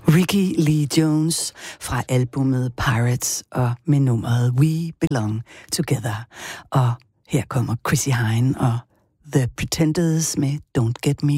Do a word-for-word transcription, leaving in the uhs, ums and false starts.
Ricky Lee Jones fra albumet Pirates og med nummeret We Belong Together. Og her kommer Chrissie Hynde og The Pretenders med Don't Get Me